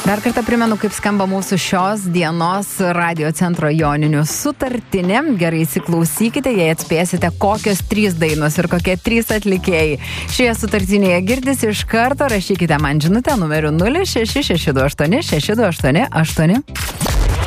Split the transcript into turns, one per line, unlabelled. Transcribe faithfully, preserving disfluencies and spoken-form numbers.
Dar kartą primenu, kaip skamba mūsų šios dienos radio centro joninių sutartinė. Gerai įsiklausykite, jei atspėsite, kokios trys dainos ir kokie trys atlikėjai šioje sutartinėje girdisi iš karto, rašykite man žinutę numeriu nulis šeši šeši du aštuoni šeši du aštuoni aštuoni.